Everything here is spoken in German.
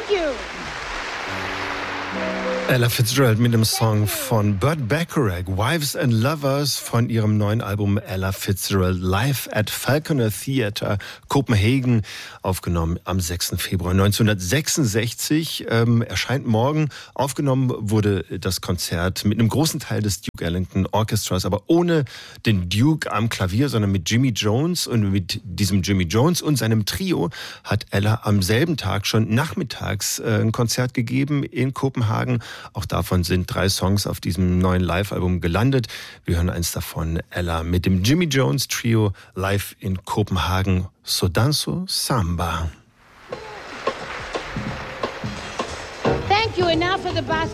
you. Ella Fitzgerald mit dem Song von Burt Bacharach, Wives and Lovers, von ihrem neuen Album Ella Fitzgerald Live at Falconer Theatre, Kopenhagen, aufgenommen am 6. Februar 1966. Erscheint morgen. Aufgenommen wurde das Konzert mit einem großen Teil des Duke Ellington Orchestras, aber ohne den Duke am Klavier, sondern mit Jimmy Jones. Und mit diesem Jimmy Jones und seinem Trio hat Ella am selben Tag schon nachmittags ein Konzert gegeben in Kopenhagen. Auch davon sind 3 Songs auf diesem neuen Live-Album gelandet. Wir hören eins davon, Ella mit dem Jimmy Jones Trio live in Kopenhagen. So danzo samba. Thank you, and now for the bossa